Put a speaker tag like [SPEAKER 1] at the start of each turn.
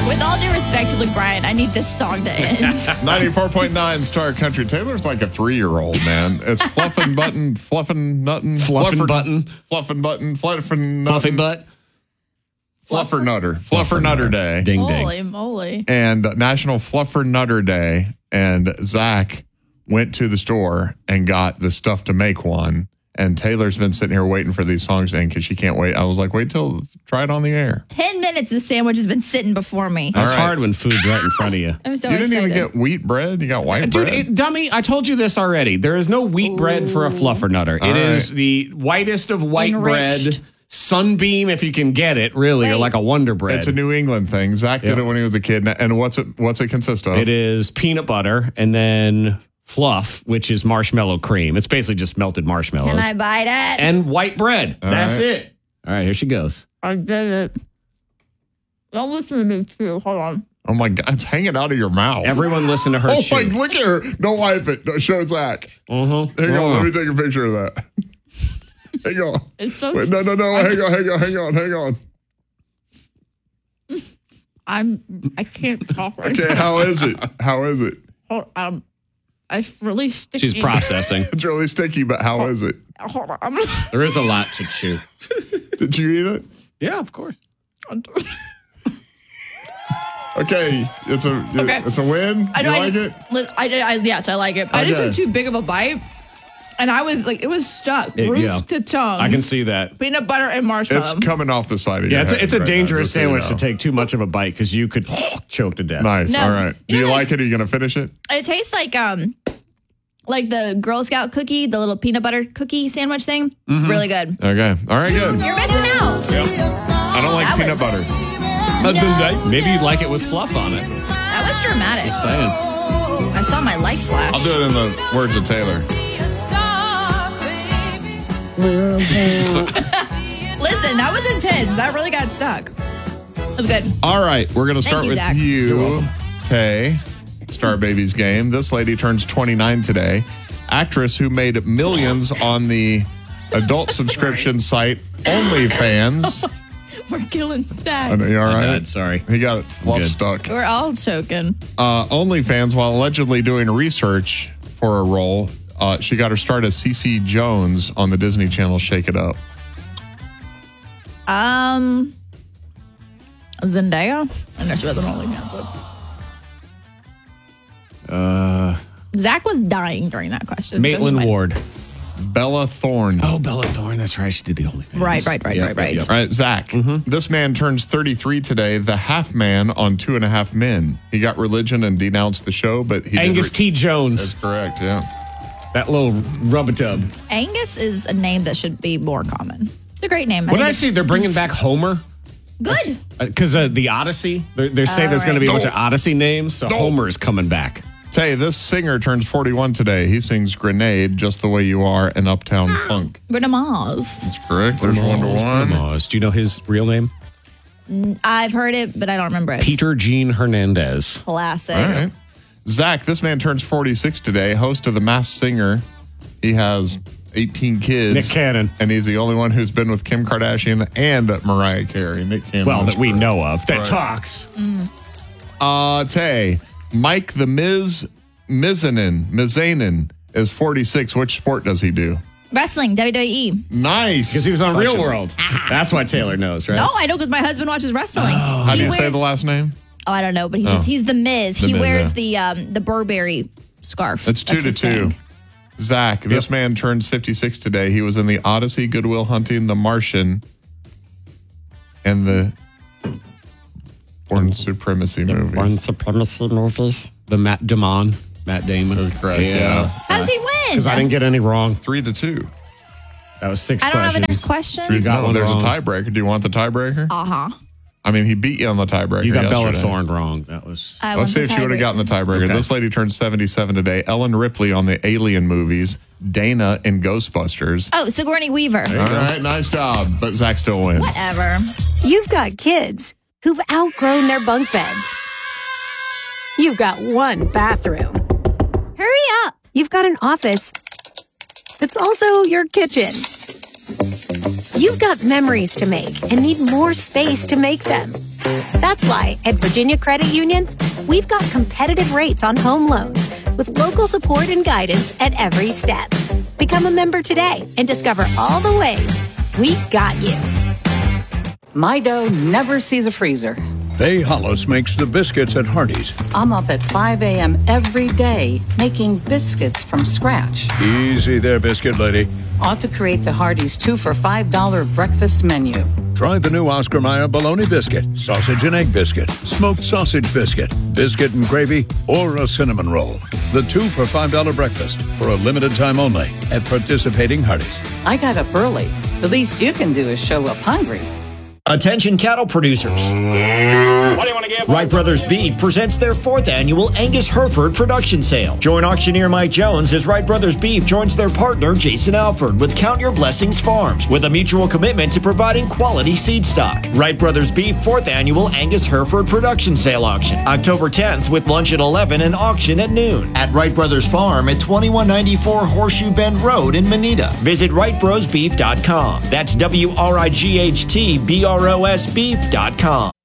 [SPEAKER 1] With all due respect to Luke Bryan, I need this song to end.
[SPEAKER 2] 94.9 Star Country. Taylor's like a 3-year-old, man. It's fluffin' button, fluffin' nuttin',
[SPEAKER 3] Fluffin' button.
[SPEAKER 2] fluffin' button, fluffin'
[SPEAKER 3] Fluffy
[SPEAKER 2] nuttin'.
[SPEAKER 3] butt.
[SPEAKER 2] Fluffer Nutter. Fluffer Nutter Day.
[SPEAKER 3] Ding, ding.
[SPEAKER 1] Holy moly.
[SPEAKER 2] And National Fluffer Nutter Day. And Zach went to the store and got the stuff to make one. And Taylor's been sitting here waiting for these songs in because she can't wait. I was like, wait till try it on the air.
[SPEAKER 1] 10 minutes the sandwich has been sitting before me.
[SPEAKER 3] That's
[SPEAKER 2] All right.
[SPEAKER 3] hard when food's right in front of you.
[SPEAKER 1] I'm so
[SPEAKER 2] You didn't
[SPEAKER 1] excited.
[SPEAKER 2] even get wheat bread. You got white
[SPEAKER 3] Dude,
[SPEAKER 2] bread.
[SPEAKER 3] dummy, I told you this already. There is no wheat bread for a fluffer nutter. It is
[SPEAKER 2] right.
[SPEAKER 3] the whitest of white
[SPEAKER 1] Enriched.
[SPEAKER 3] bread. Sunbeam, if you can get it, really, or
[SPEAKER 1] Wait.
[SPEAKER 3] like a Wonder Bread.
[SPEAKER 2] It's a New England thing. Zach did
[SPEAKER 3] Yeah.
[SPEAKER 2] it when he was a kid. And what's it consist of?
[SPEAKER 3] It is peanut butter and then fluff, which is marshmallow cream. It's basically just melted marshmallows.
[SPEAKER 1] Can I bite it?
[SPEAKER 3] And white bread. That's
[SPEAKER 2] right.
[SPEAKER 3] it. All right, here she goes.
[SPEAKER 1] I did it. Don't listen to me too. Hold on.
[SPEAKER 2] Oh my God, it's hanging out of your mouth.
[SPEAKER 3] Everyone listen to her
[SPEAKER 2] Oh
[SPEAKER 3] chew.
[SPEAKER 2] my, look at her. Don't wipe it. Don't show Zach.
[SPEAKER 3] Mm-hmm.
[SPEAKER 2] Hang on, let me take a picture of that. Hang on.
[SPEAKER 1] It's so.
[SPEAKER 2] Wait, no. Hang on.
[SPEAKER 1] I can't talk right
[SPEAKER 2] Okay, how is it?
[SPEAKER 1] now. It's really sticky.
[SPEAKER 3] She's processing.
[SPEAKER 2] It's really sticky, but how is it?
[SPEAKER 1] Hold on.
[SPEAKER 3] There is a lot to chew.
[SPEAKER 2] Did you eat it?
[SPEAKER 3] Yeah, of course.
[SPEAKER 2] Okay, it's a win.
[SPEAKER 1] I know.
[SPEAKER 2] You like it?
[SPEAKER 1] Yes, I like it. I just
[SPEAKER 2] Okay.
[SPEAKER 1] took too big of a bite, and I was like, it was stuck roof
[SPEAKER 3] yeah.
[SPEAKER 1] to tongue.
[SPEAKER 3] I can see that.
[SPEAKER 1] Peanut butter and marshmallow.
[SPEAKER 2] It's coming off the side of
[SPEAKER 3] Yeah,
[SPEAKER 2] your
[SPEAKER 3] it's a,
[SPEAKER 2] head
[SPEAKER 3] it's a
[SPEAKER 2] right now,
[SPEAKER 3] dangerous
[SPEAKER 2] just so you
[SPEAKER 3] sandwich
[SPEAKER 2] know.
[SPEAKER 3] to take too much of a bite because you could choke to death.
[SPEAKER 2] Nice.
[SPEAKER 1] No.
[SPEAKER 2] All right. Do
[SPEAKER 1] You
[SPEAKER 2] you
[SPEAKER 1] know,
[SPEAKER 2] like it? Are you going to finish it?
[SPEAKER 1] It tastes like the Girl Scout cookie, the little peanut butter cookie sandwich thing. It's really good.
[SPEAKER 2] Okay. All right, good.
[SPEAKER 1] You're missing out.
[SPEAKER 2] I don't like
[SPEAKER 1] That
[SPEAKER 2] peanut
[SPEAKER 1] was-
[SPEAKER 2] butter.
[SPEAKER 3] Maybe you'd like it with fluff on it.
[SPEAKER 1] That was dramatic.
[SPEAKER 3] Saying.
[SPEAKER 1] I saw my light flash.
[SPEAKER 2] I'll do it in the words of Taylor.
[SPEAKER 1] Listen, that was intense. That really got stuck. It was good.
[SPEAKER 2] All right, we're going to start
[SPEAKER 1] you,
[SPEAKER 2] with
[SPEAKER 1] Zach.
[SPEAKER 3] You're
[SPEAKER 2] you,
[SPEAKER 3] welcome.
[SPEAKER 2] Tay. Star Babies game. This lady turns 29 today. Actress who made millions on the adult subscription site OnlyFans.
[SPEAKER 1] We're killing
[SPEAKER 2] I
[SPEAKER 1] Stack.
[SPEAKER 2] know, you all right?
[SPEAKER 3] Bad, sorry.
[SPEAKER 2] He got fluff
[SPEAKER 3] good.
[SPEAKER 2] stuck.
[SPEAKER 1] We're all choking.
[SPEAKER 2] OnlyFans, while allegedly doing research for a role, she got her start as CeCe Jones on the Disney Channel Shake It Up.
[SPEAKER 1] Zendaya? I know she wasn't OnlyFans. Zach was dying during that question. so he
[SPEAKER 3] Maitland
[SPEAKER 1] might-
[SPEAKER 3] Ward.
[SPEAKER 2] Bella Thorne.
[SPEAKER 3] Oh, Bella Thorne. That's right. She did the OnlyFans.
[SPEAKER 1] Right.
[SPEAKER 3] Yep.
[SPEAKER 2] All right, Zach. This man turns 33 today, the half man on 2.5 Men. He got religion and denounced the show, but he
[SPEAKER 3] Angus
[SPEAKER 2] did
[SPEAKER 3] T.
[SPEAKER 2] That's
[SPEAKER 3] Jones.
[SPEAKER 2] correct, yeah.
[SPEAKER 3] That little rub-a-dub.
[SPEAKER 1] Angus is a name that should be more common. It's a great name.
[SPEAKER 3] What did I
[SPEAKER 1] think
[SPEAKER 3] see? They're bringing back Homer.
[SPEAKER 1] it's good.
[SPEAKER 3] Because the Odyssey. They say there's going to be a bunch of Odyssey names, so Homer is coming back.
[SPEAKER 2] Tay, this singer turns 41 today. He sings Grenade, Just the Way You Are, and Uptown Funk.
[SPEAKER 1] Bruno Mars.
[SPEAKER 2] That's correct. There's 1-1.
[SPEAKER 3] Do you know his real name?
[SPEAKER 1] I've heard it, but I don't remember it.
[SPEAKER 3] Peter Gene Hernandez.
[SPEAKER 1] Classic.
[SPEAKER 2] All right. Zach, this man turns 46 today, host of The Masked Singer. He has 18 kids.
[SPEAKER 3] Nick Cannon.
[SPEAKER 2] And he's the only one who's been with Kim Kardashian and Mariah Carey. Nick Cannon.
[SPEAKER 3] Well,
[SPEAKER 2] was
[SPEAKER 3] that we
[SPEAKER 2] great.
[SPEAKER 3] know of. That
[SPEAKER 2] Right.
[SPEAKER 3] talks.
[SPEAKER 2] Tay, Mike the Mizanin is 46. Which sport does he do?
[SPEAKER 1] Wrestling, WWE.
[SPEAKER 2] Nice.
[SPEAKER 3] Because he was on
[SPEAKER 2] Gotcha.
[SPEAKER 3] Real World. That's why Taylor knows, right?
[SPEAKER 1] No, I know because my husband watches wrestling.
[SPEAKER 2] How do you say the last name?
[SPEAKER 1] Oh, I don't know, but he's the Miz.
[SPEAKER 2] The
[SPEAKER 1] He
[SPEAKER 2] Miz,
[SPEAKER 1] wears the Burberry scarf.
[SPEAKER 2] It's 2-2.
[SPEAKER 1] his thing.
[SPEAKER 2] Zach, this man turns 56 today. He was in the Odyssey, Good Will Hunting, The Martian, and the Born Supremacy movies.
[SPEAKER 3] Born Supremacy movies. The Matt Damon. Matt Damon.
[SPEAKER 2] Correct, yeah.
[SPEAKER 1] How does he win?
[SPEAKER 3] Because I didn't get any wrong.
[SPEAKER 2] 3-2.
[SPEAKER 3] That was 6
[SPEAKER 1] I don't have
[SPEAKER 3] questions.
[SPEAKER 1] enough question.
[SPEAKER 3] You got one
[SPEAKER 2] there's
[SPEAKER 3] wrong.
[SPEAKER 2] a tiebreaker. Do you want the tiebreaker?
[SPEAKER 1] Uh-huh.
[SPEAKER 2] I mean, he beat you on the tiebreaker.
[SPEAKER 3] You got Bella
[SPEAKER 2] yesterday.
[SPEAKER 3] Thorne wrong. That was.
[SPEAKER 2] Let's see if she would have gotten the tiebreaker.
[SPEAKER 3] Okay.
[SPEAKER 2] This lady turned 77 today. Ellen Ripley on the Alien movies. Dana in Ghostbusters.
[SPEAKER 1] Oh, Sigourney Weaver.
[SPEAKER 2] All right, nice job. But Zach still wins.
[SPEAKER 1] Whatever.
[SPEAKER 4] You've got kids who've outgrown their bunk beds. You've got one bathroom.
[SPEAKER 1] Hurry up.
[SPEAKER 4] You've got an office that's also your kitchen. You've got memories to make and need more space to make them. That's why at Virginia Credit Union, we've got competitive rates on home loans with local support and guidance at every step. Become a member today and discover all the ways we got you.
[SPEAKER 5] My dough never sees a freezer.
[SPEAKER 6] Faye Hollis makes the biscuits at Hardee's.
[SPEAKER 5] I'm up at 5 a.m. every day making biscuits from scratch.
[SPEAKER 6] Easy there, biscuit lady.
[SPEAKER 5] Ought to create the Hardee's 2 for $5 breakfast menu.
[SPEAKER 6] Try the new Oscar Mayer bologna biscuit, sausage and egg biscuit, smoked sausage biscuit, biscuit and gravy, or a cinnamon roll. The 2 for $5 breakfast for a limited time only at participating Hardee's.
[SPEAKER 5] I got up early. The least you can do is show up hungry.
[SPEAKER 7] Attention cattle producers.
[SPEAKER 8] What do you want to give?
[SPEAKER 7] Wright Brothers Beef presents their 4th annual Angus Hereford production sale. Join auctioneer Mike Jones as Wright Brothers Beef joins their partner Jason Alford with Count Your Blessings Farms with a mutual commitment to providing quality seed stock. Wright Brothers Beef 4th annual Angus Hereford production sale auction, October 10th with lunch at 11 and auction at noon at Wright Brothers Farm at 2194 Horseshoe Bend Road in Manita. Visit WrightBrosBeef.com. That's WRIGHTBROSbeef.com.